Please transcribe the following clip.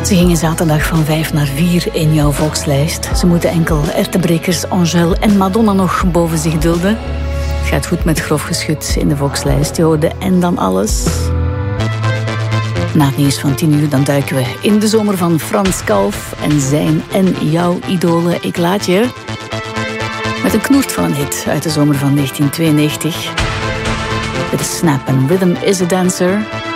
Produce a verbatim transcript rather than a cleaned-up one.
Ze gingen zaterdag van vijf naar vier in jouw volkslijst. Ze moeten enkel Ertebrekers, Angèle en Madonna nog boven zich dulden. Het gaat goed met Grof Geschut in de volkslijst. Je hoorde En dan alles. Na het nieuws van tien uur dan duiken we in de zomer van Frans Kalf en zijn en jouw idolen. Ik laat je met een knoert van een hit uit de zomer van negentien tweeënnegentig. Dit is Snap and Rhythm is a Dancer.